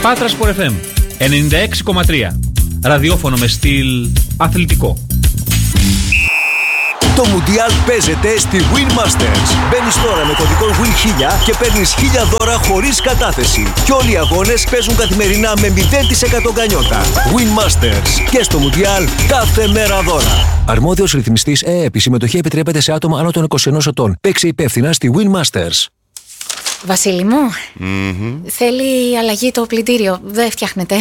Πάτρα Sport FM 96,3. Ραδιόφωνο με στυλ αθλητικό. Το Μουντιάλ παίζεται στη Win Masters. Μπαίνεις τώρα με κωδικό WIN1000 και παίρνεις 1000 δώρα χωρίς κατάθεση. Και όλοι οι αγώνες παίζουν καθημερινά με 0% γκανιότα. Win Masters. Και στο Μουντιάλ κάθε μέρα δώρα. Αρμόδιος ρυθμιστής ΕΕΠ. Η συμμετοχή επιτρέπεται σε άτομα άνω των 21 ετών. Παίξε υπεύθυνα στη Win Masters. Βασίλη μου, θέλει αλλαγή το πλυντήριο. Δεν φτιάχνεται.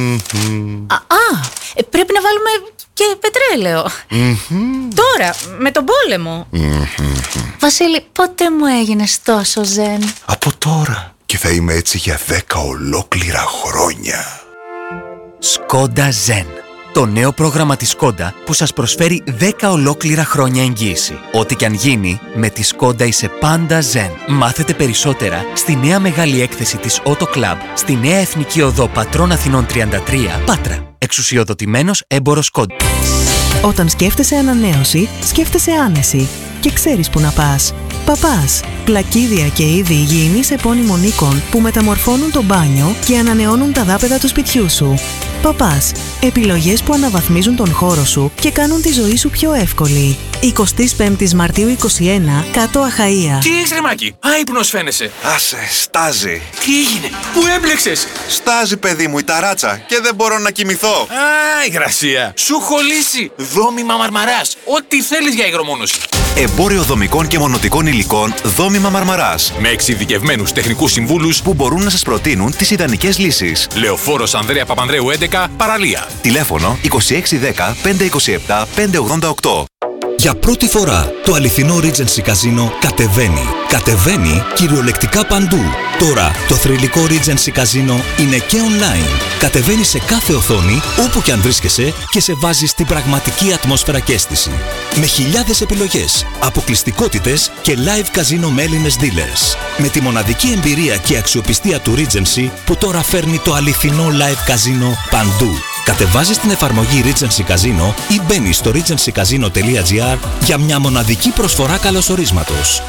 Πρέπει να βάλουμε και πετρέλαιο. Τώρα, με τον πόλεμο. Βασίλη, πότε μου έγινες τόσο ζεν? Από τώρα. Και θα είμαι έτσι για 10 ολόκληρα χρόνια. Skoda Zen. Το νέο πρόγραμμα της Skoda που σας προσφέρει 10 ολόκληρα χρόνια εγγύηση. Ό,τι κι αν γίνει, με τη Skoda είσαι πάντα Zen. Μάθετε περισσότερα στη νέα μεγάλη έκθεση της Auto Club, στη νέα Εθνική Οδό Πατρών Αθηνών 33, Πάτρα. Εξουσιοδοτημένος έμπορος Skoda. Όταν σκέφτεσαι ανανέωση, σκέφτεσαι άνεση. Και ξέρεις που να πας. Παπάς. Πλακίδια και είδη υγιεινής επώνυμων οίκων που μεταμορφώνουν το μπάνιο και ανανεώνουν τα δάπεδα του σπιτιού σου. Παπάς. Επιλογές που αναβαθμίζουν τον χώρο σου και κάνουν τη ζωή σου πιο εύκολη. 25 Μαρτίου 21, κάτω Αχαΐα. Τι έχεις ρε Μάκη, άϊπνος φαίνεσαι. Άσε, στάζει. Τι έγινε, πού έμπλεξες? Στάζει, παιδί μου, η ταράτσα και δεν μπορώ να κοιμηθώ. Υγρασία. Σου έχω λύσει. Δόμημα Μαρμαράς. Ό,τι θέλεις για υγρομόνωση. Εμπόριο δομικών και μονοτικών υλικών Δόμημα Μαρμαράς. Με εξειδικευμένους τεχνικούς συμβούλους που μπορούν να σας προτείνουν τις ιδανικές λύσεις. Λεωφόρος Ανδρέα Παπανδρέου 11, Παραλία. Τηλέφωνο 2610 527 588. Για πρώτη φορά το αληθινό Regency Casino κατεβαίνει. Κατεβαίνει κυριολεκτικά παντού. Τώρα το θρυλικό Regency Casino είναι και online. Κατεβαίνει σε κάθε οθόνη, όπου και αν βρίσκεσαι και σε βάζει στην πραγματική ατμόσφαιρα και αίσθηση. Με χιλιάδες επιλογές, αποκλειστικότητες και live casino με Έλληνες dealers. Με τη μοναδική εμπειρία και αξιοπιστία του Regency που τώρα φέρνει το αληθινό live casino παντού. Κατεβάζεις την εφαρμογή Regency Casino ή μπαίνεις στο regencycasino.gr για μια μοναδική προσφορά καλωσορίσματος.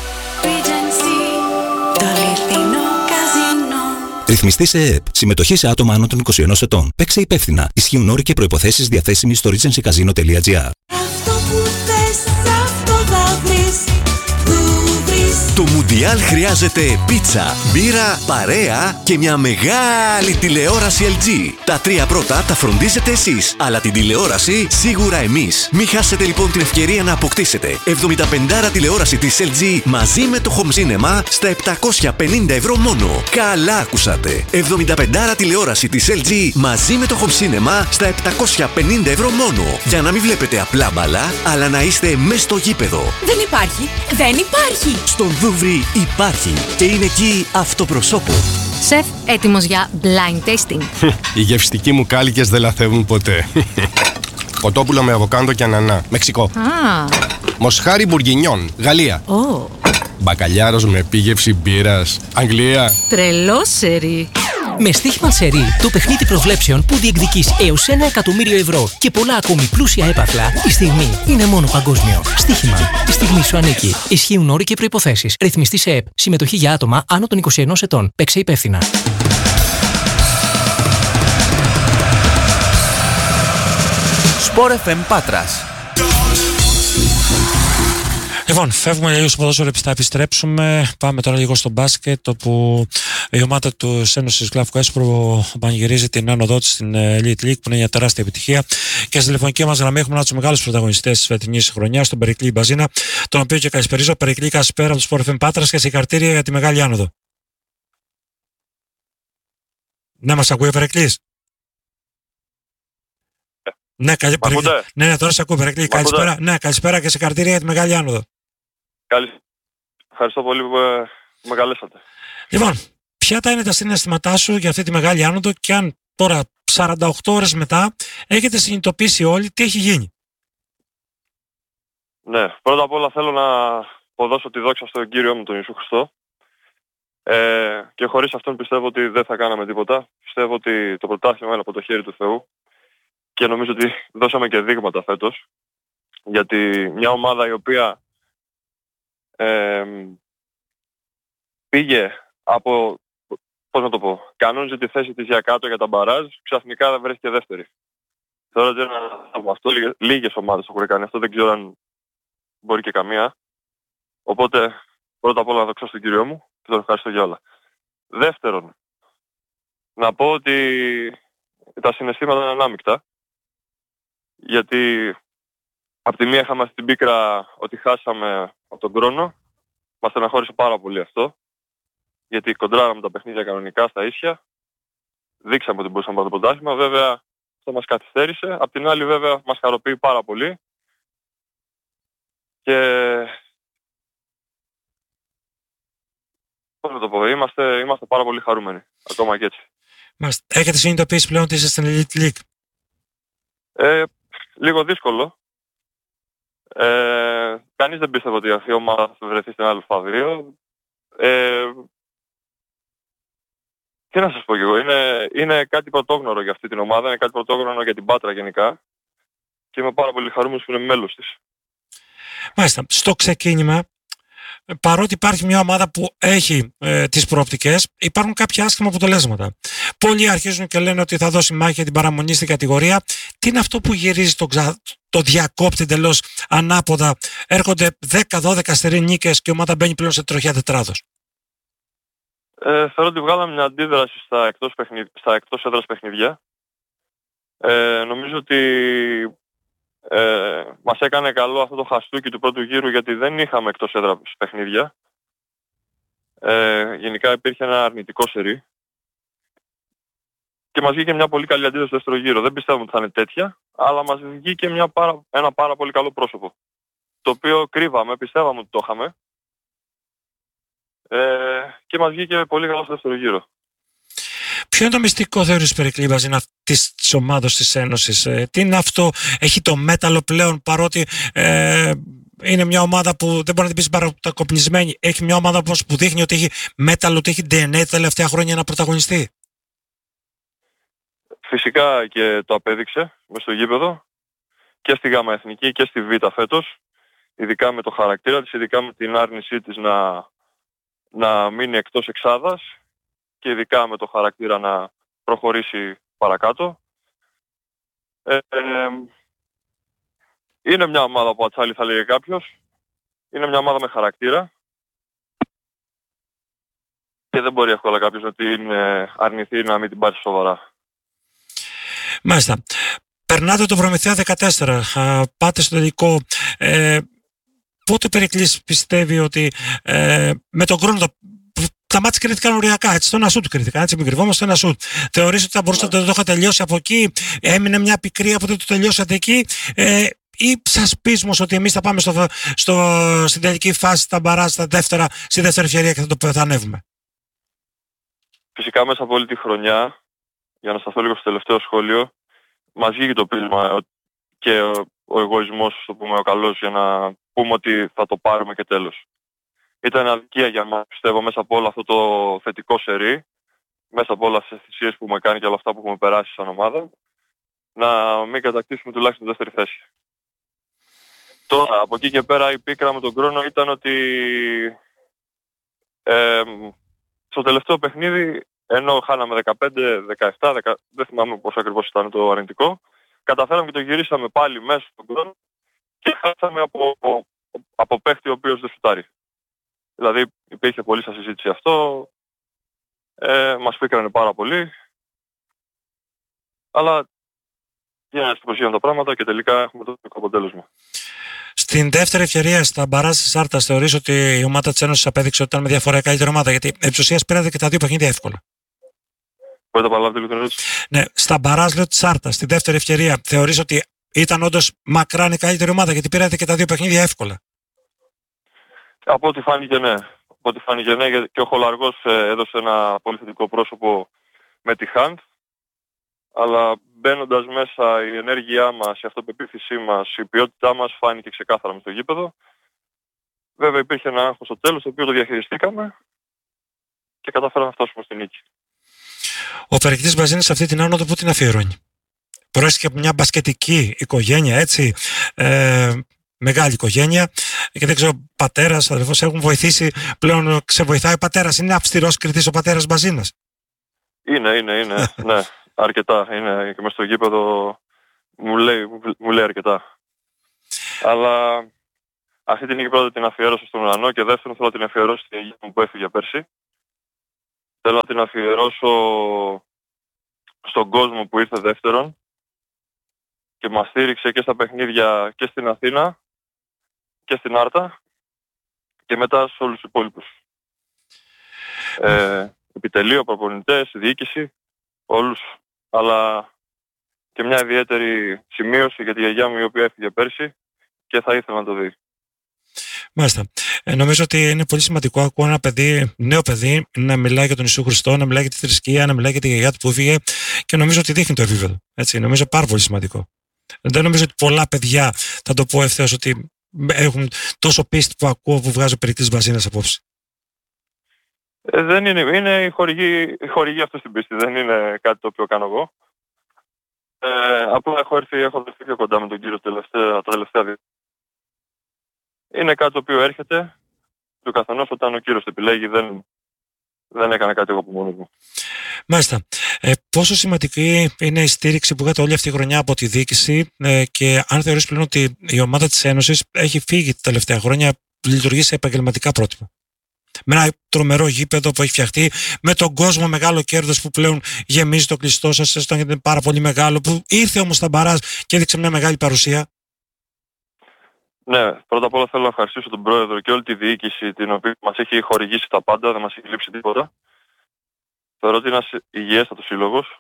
Ρυθμιστή σε ΕΕΠ. Συμμετοχή σε άτομα άνω των 21 ετών. Παίξε υπεύθυνα. Ισχύουν όροι και προϋποθέσεις διαθέσιμοι στο regencycasino.gr. Το Μουντιάλ χρειάζεται πίτσα, μπύρα, παρέα και μια μεγάλη τηλεόραση LG. Τα τρία πρώτα τα φροντίζετε εσείς, αλλά την τηλεόραση σίγουρα εμείς. Μην χάσετε λοιπόν την ευκαιρία να αποκτήσετε 75 τηλεόραση της LG μαζί με το Home Cinema στα 750 ευρώ μόνο. Καλά ακούσατε. 75 τηλεόραση της LG μαζί με το Home Cinema στα 750 ευρώ μόνο. Για να μην βλέπετε απλά μπαλά, αλλά να είστε μες στο γήπεδο. Δεν υπάρχει. Δεν υπάρχει. Στον Δούβρι υπάρχει και είναι εκεί αυτοπροσώπου. Σεφ, έτοιμος για blind tasting. Οι γευστικοί μου κάλικες δεν λαθεύουν ποτέ. Κοτόπουλο με αβοκάντο και ανανά, Μεξικό. Μοσχάρι μπουργκινιόν, Γαλλία. Μπακαλιάρος με επίγευση μπύρας, Αγγλία. Τρελό σερί. Με στοίχημα σερί, το παιχνίδι προβλέψεων που διεκδικείς έως 1 εκατομμύριο ευρώ και πολλά ακόμη πλούσια έπαθλα, η στιγμή είναι μόνο παγκόσμιο. Στοίχημα. Η στιγμή σου ανήκει. Ισχύουν όροι και προϋποθέσεις. Ρυθμιστή σε ΕΕΠ. Συμμετοχή για άτομα άνω των 21 ετών. Παίξε υπεύθυνα. Sport FM Πάτρας. Λοιπόν, φεύγουμε λίγο στο ποδόσφαιρο, θα επιστρέψουμε. Πάμε τώρα λίγο στο μπάσκετ, όπου η ομάδα του Ένωσης Γλαύκο Έσπρο πανηγυρίζει την άνοδό της στην Elite League, που είναι μια τεράστια επιτυχία. Και στη τηλεφωνική μας γραμμή έχουμε ένα από τους μεγάλους πρωταγωνιστές της φετινής χρονιάς, τον Περικλή Μπαζίνα, τον οποίο και καλησπερίζω. Περικλή, καλησπέρα από το Sport FM Πάτρας και συγχαρητήρια για τη μεγάλη άνοδο. Ναι, μας ακούει ο Περικλής? Ναι, τώρα σε ακούω, Περικλή. Καλησπέρα. Ναι, καλησπέρα και συγχαρητήρια για τη μεγάλη άνοδο. Ευχαριστώ πολύ που με καλέσατε. Λοιπόν, ποια είναι τα συναισθήματά σου για αυτή τη μεγάλη άνοδο και αν τώρα 48 ώρες μετά έχετε συνειδητοποιήσει όλοι τι έχει γίνει? Ναι, πρώτα απ' όλα θέλω να αποδώσω τη δόξα στον Κύριο μου τον Ιησού Χριστό, και χωρίς αυτόν πιστεύω ότι δεν θα κάναμε τίποτα. Πιστεύω ότι το πρωτάθλημα είναι από το χέρι του Θεού και νομίζω ότι δώσαμε και δείγματα φέτος, γιατί μια ομάδα η οποία πήγε από πώς να το πω, κανόνιζε τη θέση της για κάτω για τα μπαράζ, ξαφνικά βρέθηκε δεύτερη. Τώρα δεν από αυτό, λίγες ομάδες το έχουν κάνει αυτό, δεν ξέρω αν μπορεί και καμία. Οπότε πρώτα απ' όλα να δοξώ στον κύριο μου και τον ευχαριστώ για όλα. Δεύτερον, να πω ότι τα συναισθήματα είναι ανάμεικτα. Γιατί από τη μία είχαμε αυτή την πίκρα ότι χάσαμε από τον χρόνο. Μας στεναχώρησε πάρα πολύ αυτό. Γιατί κοντράραμε τα παιχνίδια κανονικά στα ίσια. Δείξαμε ότι μπορούσαμε να πάρουμε το πρωτάθλημα. Βέβαια αυτό μας καθυστέρησε. Απ' την άλλη βέβαια μας χαροποιεί πάρα πολύ. Και πώς να το πω, είμαστε πάρα πολύ χαρούμενοι. Ακόμα και έτσι. Έχετε συνειδητοποιήσει πλέον ότι είστε στην Elite League? Λίγο δύσκολο. Κανείς δεν πίστευε ότι αυτή η ομάδα θα βρεθεί στην Α2. Τι να σας πω κι εγώ, είναι κάτι πρωτόγνωρο για αυτή την ομάδα, είναι κάτι πρωτόγνωρο για την Πάτρα γενικά και είμαι πάρα πολύ χαρούμενος που είναι μέλος της. Μάλιστα, στο ξεκίνημα, παρότι υπάρχει μια ομάδα που έχει τις προοπτικές, υπάρχουν κάποια άσχημα αποτελέσματα. Πολλοί αρχίζουν και λένε ότι θα δώσει μάχη για την παραμονή στην κατηγορία. Τι είναι αυτό που γυρίζει το διακόπτη εντελώς ανάποδα? Έρχονται 10-12 στερεί νίκες και η ομάδα μπαίνει πλέον σε τροχιά τετράδος. Θεωρώ ότι βγάλαμε μια αντίδραση στα εκτός έδρας παιχνίδια. Νομίζω ότι μας έκανε καλό αυτό το χαστούκι του πρώτου γύρου γιατί δεν είχαμε εκτός έδρας παιχνίδια. Γενικά υπήρχε ένα αρνητικό σερί. Και μας βγήκε μια πολύ καλή αντίδραση στο δεύτερο γύρο. Δεν πιστεύουμε ότι θα είναι τέτοια, αλλά μας βγήκε ένα πάρα πολύ καλό πρόσωπο. Το οποίο κρύβαμε, πιστεύαμε ότι το είχαμε. Και μας βγήκε πολύ καλό στο δεύτερο γύρο. Ποιο είναι το μυστικό θεωρείς Περικλή της ομάδας της Ένωσης? Τι είναι αυτό? Έχει το μέταλλο πλέον, παρότι είναι μια ομάδα που δεν μπορεί να την πεις παρακοπνισμένη. Έχει μια ομάδα που δείχνει ότι έχει μέταλλο, ότι έχει DNA τα τελευταία χρόνια να πρωταγωνιστεί. Φυσικά και το απέδειξε μες στο γήπεδο και στη ΓΑΜΑ Εθνική και στη Β' φέτος. Ειδικά με το χαρακτήρα της, ειδικά με την άρνησή της να μείνει εκτός εξάδας και ειδικά με το χαρακτήρα να προχωρήσει παρακάτω. Είναι μια ομάδα που ατσάλι θα λέγε κάποιος. Είναι μια ομάδα με χαρακτήρα και δεν μπορεί εύκολα κάποιος να την αρνηθεί να μην την πάρει σοβαρά. Μάλιστα. Περνάτε το Προμηθέα 14, πάτε στο τελικό. Πότε Περικλής πιστεύει ότι με τον χρόνο τα μάτια κρίθηκαν οριακά, έτσι, στο ένα σουτ κρίθηκαν, έτσι, μην κρυβόμαστε, στο ένα σουτ. Θεωρείς ότι θα μπορούσατε να το είχα τελειώσει από εκεί, έμεινε μια πικρία που δεν το τελειώσατε εκεί, ή σας πείσμος ότι εμείς θα πάμε στην τελική φάση, στα μπαράζ, στη δεύτερη ευκαιρία και θα το πεθανεύουμε? Φυσικά μέσα από όλη τη χρονιά, για να σταθώ λίγο στο τελευταίο σχόλιο, μας βγήκε το πείσμα και ο εγωισμός, το πούμε, ο καλός, για να πούμε ότι θα το πάρουμε και τέλος. Ήταν αδικία για μας, πιστεύω, μέσα από όλο αυτό το θετικό σερί, μέσα από όλες τις θυσίες που έχουμε κάνει και όλα αυτά που έχουμε περάσει σαν ομάδα, να μην κατακτήσουμε τουλάχιστον δεύτερη θέση. Τώρα, από εκεί και πέρα η πίκρα με τον χρόνο ήταν ότι στο τελευταίο παιχνίδι, ενώ χάναμε 15-17, δεν θυμάμαι πώς ακριβώς ήταν το αρνητικό, καταφέραμε και το γυρίσαμε πάλι μέσα στον χρόνο και χάσαμε από παίχτη ο οποίος δεν σουτάρει. Δηλαδή υπήρχε πολύ σαν συζήτηση αυτό, μας πίκρανε πάρα πολύ, αλλά για να τα πράγματα και τελικά έχουμε το αποτέλεσμα. Στην δεύτερη ευκαιρία στα μπαράζ της Σάρτας θεωρείς ότι η ομάδα της Ένωσης απέδειξε ότι ήταν με διαφορά η καλύτερη ομάδα? Γιατί επί της ουσίας πήρατε και τα δύο παιχνίδια εύκολα. Μπορείτε να παραλάβετε λίγο την ερώτηση? Ναι, στα μπαράζ της Σάρτας, στη δεύτερη ευκαιρία, θεωρείς ότι ήταν όντως μακράν η καλύτερη ομάδα γιατί πήρατε και τα δύο παιχνίδια εύκολα? Από ό,τι φάνηκε ναι. Και ο Χολαργός έδωσε ένα πολύ θετικό πρόσωπο με τη Χαντ. Αλλά μπαίνοντας μέσα η ενέργειά μας, η αυτοπεποίθησή μας, η ποιότητά μας φάνηκε ξεκάθαρα μες στο γήπεδο. Βέβαια υπήρχε ένα άγχος στο τέλος, το οποίο το διαχειριστήκαμε και καταφέραμε να φτάσουμε στη νίκη. Ο Περικλής Μπαζίνης σε αυτή την άνοδο που την αφιερώνει? Προέρχεται από μια μπασκετική οικογένεια, έτσι, μεγάλη οικογένεια, και δεν ξέρω, πατέρας, αδερφός έχουν βοηθήσει πλέον, σε βοηθάει ο πατέρας? Είναι αυστηρός κριτής ο πατέρας Μπαζίνας? Είναι, ναι, αρκετά. Είναι και μες στο γήπεδο μου λέει αρκετά. Αλλά αυτή την νίκη πρώτα την αφιέρωσα στον ουρανό και δεύτερον θέλω να την αφιερώσω στην γιαγιά μου που έφυγε πέρσι. Θέλω να την αφιερώσω στον κόσμο που ήρθε δεύτερον και μας στήριξε και στα παιχνίδια και στην Αθήνα και στην Άρτα και μετά σε όλους τους υπόλοιπους. Επιτελείο, προπονητές, διοίκηση, όλους, αλλά και μια ιδιαίτερη σημείωση για τη γιαγιά μου η οποία έφυγε πέρσι και θα ήθελα να το δει. Μάλιστα. Νομίζω ότι είναι πολύ σημαντικό ακούω ένα παιδί, νέο παιδί, να μιλάει για τον Ιησού Χριστό, να μιλάει για τη θρησκεία, να μιλάει για τη γιαγιά του που έφυγε και νομίζω ότι δείχνει το επίπεδο. Έτσι, νομίζω πάρα πολύ σημαντικό. Δεν νομίζω ότι πολλά παιδιά, θα το πω ευθέως, ότι έχουν τόσο πίστη που ακούω που βγάζει ο Περικλής Μπαζίνας απόψε. Δεν είναι η χορηγή αυτή στην πίστη, δεν είναι κάτι το οποίο κάνω εγώ. Απλά έχω έρθει πιο κοντά με τον κύριο τα τελευταία δύο. Είναι κάτι το οποίο έρχεται του καθενός όταν ο κύριος το επιλέγει, δεν έκανα κάτι εγώ από μόνος μου. Μάλιστα. Πόσο σημαντική είναι η στήριξη που είχατε όλη αυτή τη χρονιά από τη διοίκηση και αν θεωρείς πλέον ότι η ομάδα της Ένωσης έχει φύγει τα τελευταία χρόνια, λειτουργεί σε επαγγελματικά πρότυπα. Με ένα τρομερό γήπεδο που έχει φτιαχτεί, με τον κόσμο μεγάλο κέρδος που πλέον γεμίζει το κλειστό σας, έστω γιατί είναι πάρα πολύ μεγάλο, που ήρθε όμως στα μπαράζ και έδειξε μια μεγάλη παρουσία. Ναι, πρώτα απ' όλα θέλω να ευχαριστήσω τον πρόεδρο και όλη τη διοίκηση την οποία μας έχει χορηγήσει τα πάντα, δεν μας έχει λείψει τίποτα. Θεωρώ ότι είναι ένας υγιέστατος σύλλογος,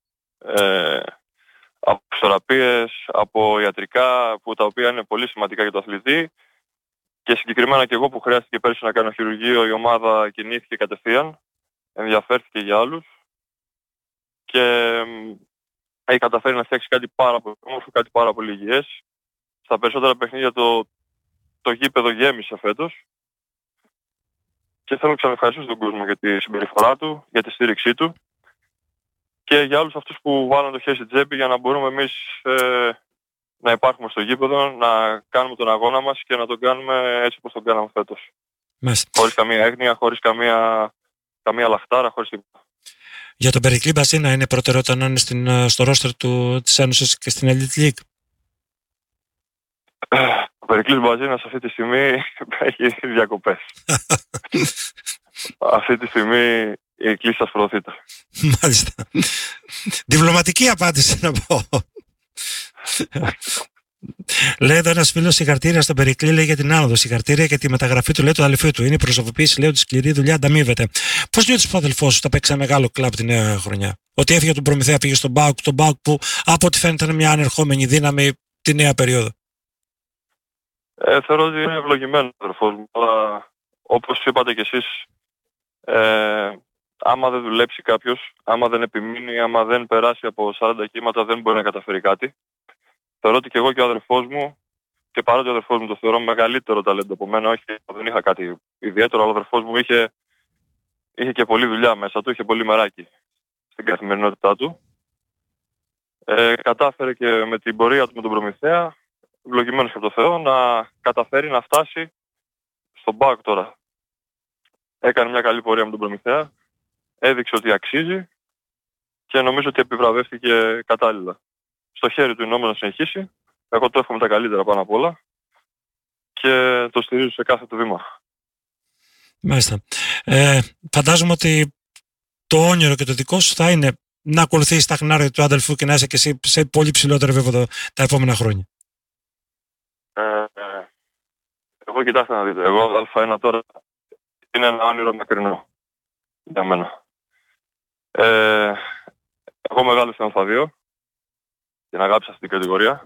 από θεραπείες, από ιατρικά, που τα οποία είναι πολύ σημαντικά για το αθλητή και συγκεκριμένα και εγώ που χρειάστηκε πέρσι να κάνω χειρουργείο, η ομάδα κινήθηκε κατευθείαν, ενδιαφέρθηκε για άλλους και έχει καταφέρει να φτιάξει κάτι πάρα πολύ όμορφο, κάτι πάρα πολύ υγιές. Στα περισσότερα παιχνίδια το γήπεδο γέμισε φέτος και θέλω να ξαναευχαριστήσω τον κόσμο για τη συμπεριφορά του, για τη στήριξή του και για όλους αυτούς που βάλαν το χέρι στην τσέπη για να μπορούμε εμείς να υπάρχουμε στο γήπεδο, να κάνουμε τον αγώνα μας και να τον κάνουμε έτσι όπως τον κάναμε φέτος. Μάλιστα. Χωρίς καμία έγνοια, χωρίς καμία λαχτάρα, χωρίς τίποτα. Για τον Περικλή Μπαζίνα είναι προτεραιότητα να είναι στο ρόστερ της Ένωσης και στην Elite League. Ο Περικλής Μπαζίνας αυτή τη στιγμή έχει διακοπές. Αυτή τη στιγμή η κλίση σας προωθείται. Μάλιστα. Διπλωματική απάντηση να πω. Λέει εδώ ένας φίλος συγχαρητήρια στον Περικλή, λέει για την άνοδο. Συγχαρητήρια για τη μεταγραφή του, λέει του αδελφού του. Είναι η προσωποποίηση, λέει ότι σκληρή δουλειά ανταμείβεται. Πώς νιώθεις που ο αδελφός σου θα παίξει ένα μεγάλο κλαμπ τη νέα χρονιά? Ότι έφυγε τον Προμηθέα, πήγε στον ΠΑΟΚ, τον ΠΑΟΚ που από ό,τι φαίνεται είναι μια ανερχόμενη δύναμη τη νέα περίοδο. Θεωρώ ότι είναι ευλογημένο ο αδελφός μου, αλλά όπως είπατε κι εσείς, άμα δεν δουλέψει κάποιος, άμα δεν επιμείνει, άμα δεν περάσει από 40 κύματα δεν μπορεί να καταφέρει κάτι. Θεωρώ ότι και εγώ και ο αδελφός μου, και παρότι ο αδελφός μου το θεωρώ μεγαλύτερο ταλέντο από μένα, όχι, δεν είχα κάτι ιδιαίτερο, αλλά ο αδελφός μου είχε και πολλή δουλειά μέσα του, είχε πολύ μεράκι στην καθημερινότητά του. Κατάφερε και με την πορεία του με τον Προμηθέα, ευλογημένος και από το Θεό, να καταφέρει να φτάσει στον ΠΑΟΚ τώρα. Έκανε μια καλή πορεία με τον Προμηθέα, έδειξε ότι αξίζει και νομίζω ότι επιβραβεύτηκε κατάλληλα. Στο χέρι του είναι όμως να συνεχίσει. Εγώ το εύχομαι τα καλύτερα πάνω απ' όλα και το στηρίζω σε κάθε το βήμα. Μάλιστα. Φαντάζομαι ότι το όνειρο και το δικό σου θα είναι να ακολουθήσεις τα χνάρια του αδελφού και να είσαι και εσύ σε πολύ ψηλότερο επίπεδο τα επόμενα χρόνια. Εγώ κοιτάξτε να δείτε. Εγώ Α1 τώρα είναι ένα όνειρο μακρινό για μένα. Εγώ μεγάλωσα στην Α2. Την αγάπησα αυτή την κατηγορία.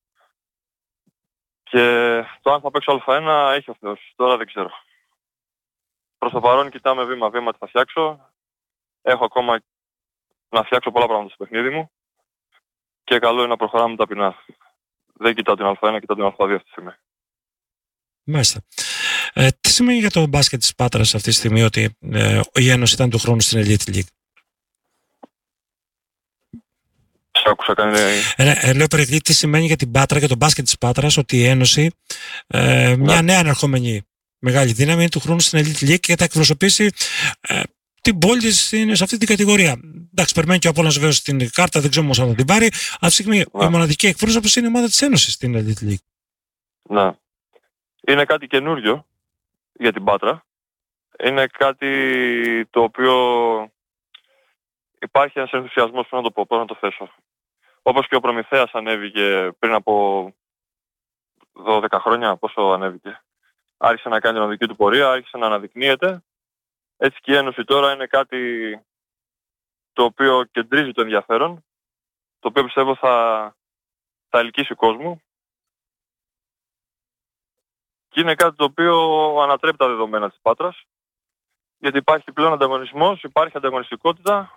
Και το αν θα παίξω Α1 έχει ο Θεός. Τώρα δεν ξέρω. Προς το παρόν κοιτάμε βήμα-βήμα τι θα φτιάξω. Έχω ακόμα να φτιάξω πολλά πράγματα στο παιχνίδι μου. Και καλό είναι να προχωράμε ταπεινά. Δεν κοιτάω την Α1, κοιτάω την Α2 αυτή τη στιγμή. Μάλιστα. Τι σημαίνει για το μπάσκετ της Πάτρας αυτή τη στιγμή ότι η Ένωση ήταν του χρόνου στην Elite League? Άκουσα λέω Περικλή, τι σημαίνει για την Πάτρα και το μπάσκετ της Πάτρας ότι η Ένωση, μια νέα ανερχόμενη μεγάλη δύναμη, είναι του χρόνου στην Elite League και θα εκπροσωπήσει την πόλη της σε αυτή την κατηγορία. Εντάξει, περιμένει και ο Απόλλωνας βέβαια στην κάρτα, δεν ξέρουμε όμως αν θα την πάρει. Αυτή τη στιγμή η μοναδική εκπρόσωπος είναι η ομάδα της Ένωσης στην Elite League. Ναι. Είναι κάτι καινούριο για την Πάτρα. Είναι κάτι το οποίο υπάρχει ένας ενθουσιασμός, πώς να το θέσω. Όπως και ο Προμηθέας ανέβηκε πριν από 12 χρόνια, πόσο ανέβηκε. Άρχισε να κάνει την οδική του πορεία, άρχισε να αναδεικνύεται. Έτσι και η Ένωση τώρα είναι κάτι το οποίο κεντρίζει το ενδιαφέρον, το οποίο πιστεύω θα ελκύσει κόσμο. Και είναι κάτι το οποίο ανατρέπει τα δεδομένα της Πάτρας, γιατί υπάρχει πλέον ανταγωνισμός, υπάρχει ανταγωνιστικότητα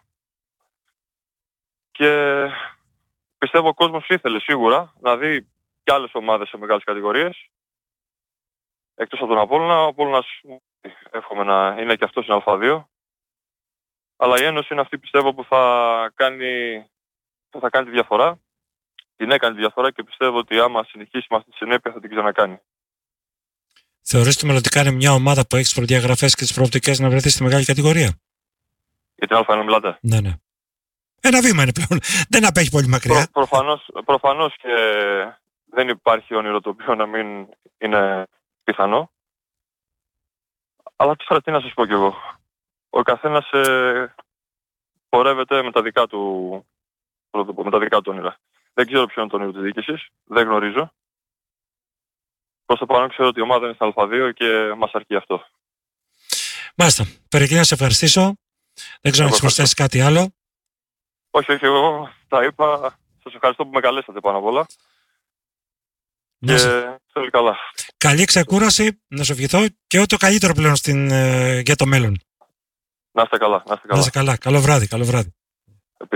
και πιστεύω ο κόσμος ήθελε σίγουρα να δει και άλλες ομάδες σε μεγάλες κατηγορίες. Εκτός από τον Απόλλωνα, ο Απόλλωνας εύχομαι να είναι και αυτός στην Α2. Αλλά η Ένωση είναι αυτή πιστεύω που θα κάνει τη διαφορά. Την έκανε τη διαφορά και πιστεύω ότι άμα συνεχίσει με αυτή τη συνέπεια θα την ξανακάνει. Θεωρείς ότι μελλοντικά είναι μια ομάδα που έχει τις προδιαγραφές και τις προοπτικές να βρεθεί στη μεγάλη κατηγορία? Για την Α1 μιλάτε? Ναι, ναι. Ένα βήμα είναι πλέον. Δεν απέχει πολύ μακριά. Προφανώς και δεν υπάρχει όνειρο το οποίο να μην είναι πιθανό. Αλλά τώρα τι να σας πω κι εγώ. Ο καθένας πορεύεται με τα δικά του όνειρα. Δεν ξέρω ποιο είναι το όνειρο της διοίκησης. Δεν γνωρίζω. Προς το παρόν ξέρω ότι η ομάδα είναι στα Α2 και μας αρκεί αυτό. Μάλιστα. Περικý, να σε ευχαριστήσω. Δεν ξέρω αν έχεις προσθέσει κάτι άλλο. Όχι, εγώ τα είπα. Σας ευχαριστώ που με καλέσατε πάνω απ' όλα. Και θέλω καλά. Καλή ξεκούραση, να σου ευχηθώ και ό,τι το καλύτερο πλέον για το μέλλον. Να είστε καλά. Να είστε καλά. Καλό βράδυ.